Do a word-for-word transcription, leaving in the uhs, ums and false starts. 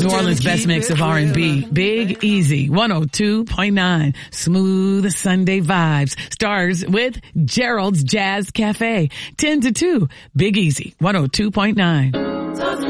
New Orleans' best mix of R and B. Big Easy, one oh two point nine. Smooth Sunday vibes. Stars with Gerald's Jazz Cafe. ten to two. Big Easy, one oh two point nine.